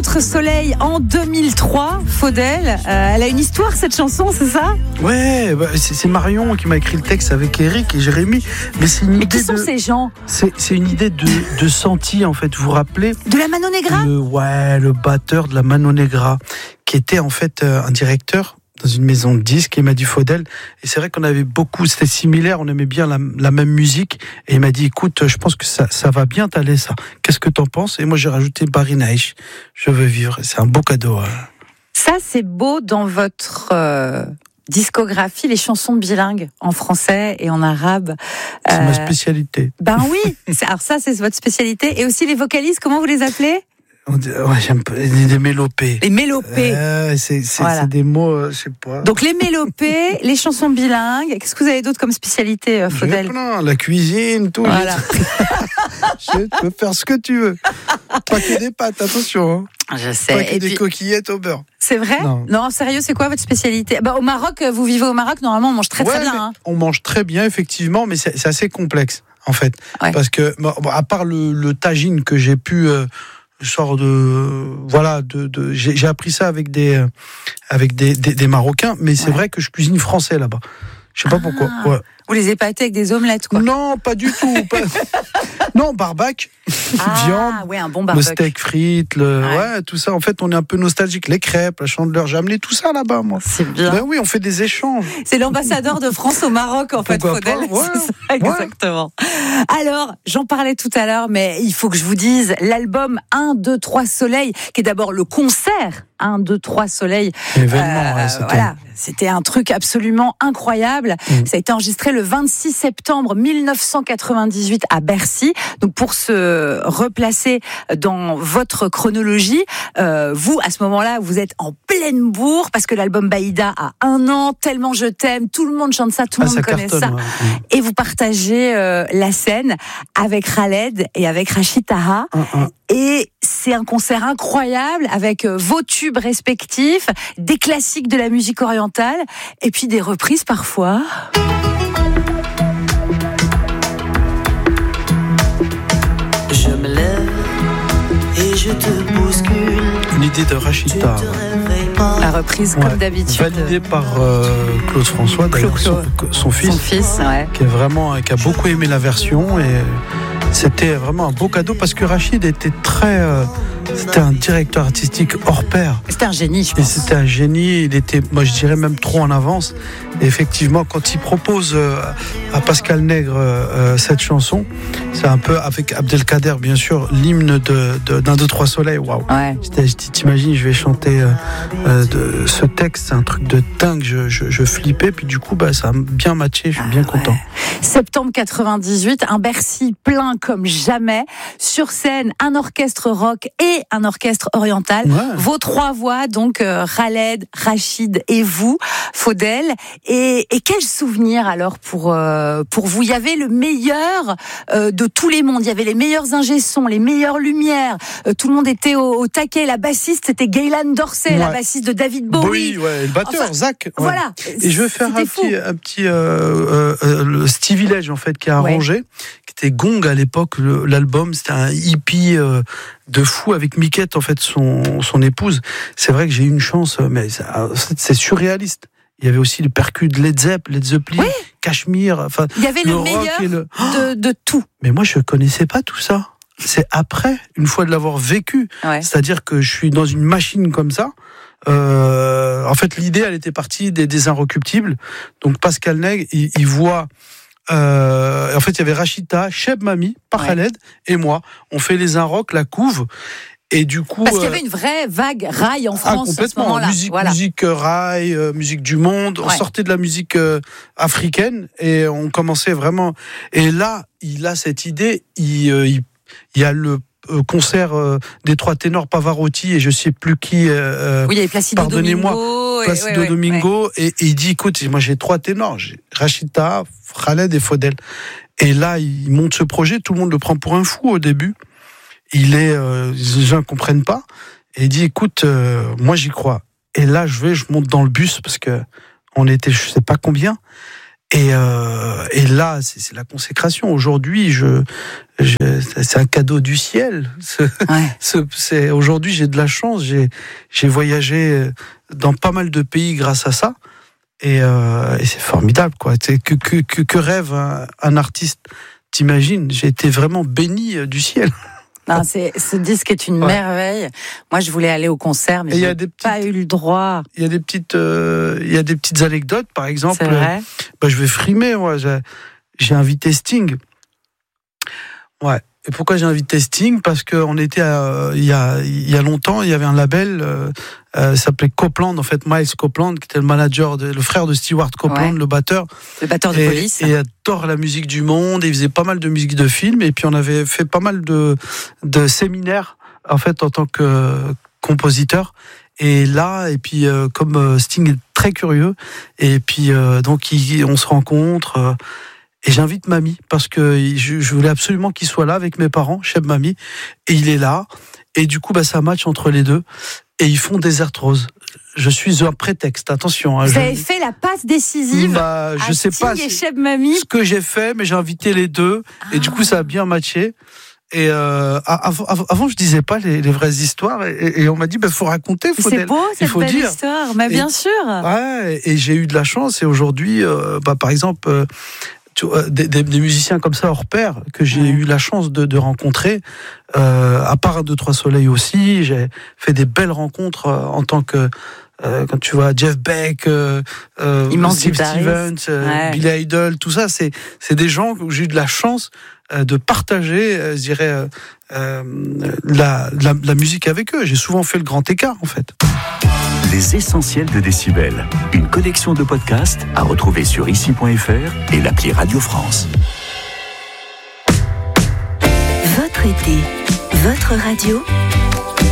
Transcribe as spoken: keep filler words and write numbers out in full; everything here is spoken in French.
d'autres soleils en deux mille trois, Faudel. Euh, elle a une histoire, cette chanson, c'est ça? Ouais, bah, c'est, c'est Marion qui m'a écrit le texte avec Eric et Jérémy. Mais c'est une Mais idée qui sont de... ces gens? C'est, c'est une idée de, de Santi, en fait. Vous vous rappelez? De la Mano Negra? le, Ouais, le batteur de la Mano Negra, qui était en fait euh, un directeur dans une maison de disques, et il m'a dit Faudel, et c'est vrai qu'on avait beaucoup, c'était similaire, on aimait bien la, la même musique, et il m'a dit écoute, je pense que ça, ça va bien t'aller ça, qu'est-ce que t'en penses? Et moi j'ai rajouté Barry Naish, je veux vivre, c'est un beau cadeau. Hein. Ça, c'est beau dans votre euh, discographie, les chansons bilingues en français et en arabe. C'est Euh, ma spécialité. Ben oui, c'est- alors ça, c'est votre spécialité. Et aussi les vocalistes, comment vous les appelez? On dit- ouais, j'aime pas, des, des mélopées. Les mélopées. Euh, c'est, c'est, Voilà. c'est des mots, euh, je sais pas. Donc les mélopées, les chansons bilingues. Qu'est-ce que vous avez d'autre comme spécialité, euh, J'en ai Faudel? plein, la cuisine, tout. Voilà. Je peux faire ce que tu veux. Pas que des pâtes, attention. Hein. Je sais. Pas que Et des puis, coquillettes au beurre. c'est vrai? Non. Sérieux, c'est quoi votre spécialité? Bah, au Maroc, vous vivez au Maroc, normalement, on mange très très Ouais, bien. mais Hein. On mange très bien, effectivement, mais c'est, c'est assez complexe, en fait. Ouais. Parce que, bon, à part le, le tagine que j'ai pu, euh, sort de, voilà, de, de j'ai, j'ai appris ça avec des, euh, avec des, des, des Marocains, mais c'est Ouais. vrai que je cuisine français là-bas. Je sais pas Ah. pourquoi. Ouais. Vous les épatez avec des omelettes, quoi. Non, pas du tout. pas... Non, barbac, Ah, viande. ouais, un bon Le barbecue. steak frites, le... Ouais. ouais. tout ça. En fait, on est un peu nostalgique. Les crêpes, la chandeleur, j'ai amené tout ça là-bas, moi. C'est bien. Ben oui, on fait des échanges. C'est l'ambassadeur de France au Maroc, en fait, Pourquoi Faudel. pas, ouais. C'est ça, exactement. Alors, j'en parlais tout à l'heure, mais il faut que je vous dise, l'album un, deux, trois Soleil, qui est d'abord le concert un, deux, trois Soleil. Événement, Euh, ouais, c'était... voilà, c'était un truc absolument incroyable. Mm. Ça a été enregistré le vingt-six septembre mille neuf cent quatre-vingt-dix-huit à Bercy. Donc pour se replacer dans votre chronologie, euh, vous, à ce moment-là, vous êtes en pleine bourre parce que l'album Baïda a un an, Tellement je t'aime, tout le monde chante ça, tout le Ah, monde ça connaît cartonne, ça. ouais. Et vous partagez euh, la scène avec Khaled et avec Rachid Taha. Un, un. Et c'est un concert incroyable avec euh, vos tubes respectifs, des classiques de la musique orientale et puis des reprises parfois. Je me lève et je te bouscule. Une idée de Rachida, Tu te ouais. réveilles pas. La reprise Ouais. comme d'habitude. Validée par euh, Claude François, d'ailleurs, son, Claude. son fils, Son fils, ouais. qui est vraiment, qui a beaucoup aimé la version, et c'était vraiment un beau cadeau parce que Rachid était très, euh, c'était un directeur artistique hors pair. C'était un génie, je Et pense. c'était un génie, il était, moi je dirais même trop en avance. Et effectivement, quand il propose euh, à Pascal Nègre euh, cette chanson, c'est un peu avec Abdelkader, bien sûr, l'hymne de, de, d'un, deux, trois soleils. Waouh! Ouais. J'étais- je dis, t'imagines, je vais chanter euh, euh, de, ce texte, c'est un truc de dingue. Je, je, je flippais, puis du coup, bah, ça a bien matché, je suis bien content. Ouais. Septembre quatre-vingt-dix-huit, un Bercy plein comme jamais. Sur scène, un orchestre rock et un orchestre oriental. Ouais. Vos trois voix, donc euh, Khaled, Rachid et vous, Faudel. Et, et quel souvenir alors pour euh, pour vous? Il y avait le meilleur euh, de tous les mondes. Il y avait les meilleurs ingé-sons, les meilleures lumières. Euh, tout le monde était au, au taquet. La bassiste, c'était Gaylan Dorsey, la Ouais. bassiste de David Bowie. Bowie, ouais, le batteur, Enfin, Zach. Ouais. Voilà. Et je vais faire un C'était fou. petit, un petit euh, euh, euh, le Stevie Ledge, en fait, qui a Ouais. arrangé, qui était Gong à l'époque. Le, l'album, c'était un hippie euh, de fou avec Miquette, en fait, son, son épouse. C'est vrai que j'ai eu une chance, mais ça, c'est surréaliste. Il y avait aussi le percu de Led Zepp, Led Zeppelin, Oui. Cachemire, enfin, Il y avait le le rock meilleur et le... de, de tout. Mais moi, je connaissais pas tout ça. C'est après, une fois de l'avoir vécu. Ouais. C'est-à-dire que je suis dans une machine comme ça. Euh, en fait, l'idée, elle était partie des, des Inrecuptibles. Donc, Pascal Nègre, il, il voit... Euh, en fait, il y avait Rachida, Cheb Mami, par Ouais. Khaled et moi. On fait les Inrock, la couve. Et du coup... Parce qu'il y euh, avait une vraie vague rail en ah, France à ce complètement. moment-là. Musique, Voilà. musique euh, rail, euh, musique du monde. On Ouais. sortait de la musique euh, africaine et on commençait vraiment. Et là, il a cette idée. Il, euh, il, il y a le euh, concert euh, des trois ténors Pavarotti et je sais plus qui. Euh, Oui, il y avait Placido pardonnez-moi, Domingo. et- Placido ouais, ouais, Domingo. Et, et il dit, écoute, moi j'ai trois ténors, j'ai Rachida, Khaled et Faudel. Et là, il monte ce projet. Tout le monde le prend pour un fou au début. Il est, euh, les gens ne comprennent pas. Et il dit, écoute, euh, moi j'y crois. Et là, je vais, je monte dans le bus parce que on était, je sais pas combien. Et, euh, et là, c'est, c'est la consécration. Aujourd'hui, je, je, c'est un cadeau du ciel. Ce, ouais. ce, c'est, aujourd'hui, j'ai de la chance. J'ai, j'ai voyagé dans pas mal de pays grâce à ça. Et, euh, et c'est formidable, quoi. C'est que, que, que, que rêve un, un artiste, t'imagines? J'ai été vraiment béni du ciel. Non, c'est, ce disque est une ouais. merveille. Moi, je voulais aller au concert, mais je n'ai pas eu le droit. Il y a des petites, euh, il y a des petites anecdotes, par exemple. C'est vrai. Bah, je vais frimer, moi. J'ai, j'ai invité Sting. Ouais. Et pourquoi j'ai invité Sting? Parce qu'on était à, il y a, il y a longtemps, il y avait un label, euh, euh, ça s'appelait Copeland, en fait, Miles Copeland, qui était le manager, de, le frère de Stewart Copeland, ouais. le batteur. Le batteur de et, Police. Et il adore la musique du monde, et il faisait pas mal de musique de film, et puis on avait fait pas mal de, de séminaires, en fait, en tant que compositeur. Et là, et puis, euh, comme Sting est très curieux, et puis, euh, donc, il, on se rencontre, euh, et j'invite Mamie, parce que je, je voulais absolument qu'il soit là avec mes parents, Cheb Mamie, et il est là, et du coup, bah, c'est un match entre les deux, et ils font Desert Rose. Je suis un prétexte, attention. Hein, Vous je... avez fait la passe décisive bah, je à sais Sting pas et Cheb Mamie. Ce que j'ai fait, mais j'ai invité les deux, ah. et du coup, ça a bien matché. Et euh, avant, avant, je disais pas les, les vraies histoires, et, et on m'a dit, bah, faut raconter, faut c'est beau cette il faut belle dire. histoire, mais bien et, sûr. Ouais, et j'ai eu de la chance, et aujourd'hui, euh, bah, par exemple, euh, tu vois, des, des, des musiciens comme ça hors pair que j'ai ouais. eu la chance de, de rencontrer, euh, à part un, deux, trois soleils aussi, j'ai fait des belles rencontres euh, en tant que Euh, quand tu vois Jeff Beck, euh, euh, Steve Stevens, euh, ouais. Billy Idol, tout ça, c'est c'est des gens où j'ai eu de la chance euh, de partager, euh, je dirais, euh, euh, la, la la musique avec eux. J'ai souvent fait le grand écart, en fait. Les essentiels de Décibel, une collection de podcasts à retrouver sur ici point f r et l'appli Radio France. Votre été, votre radio.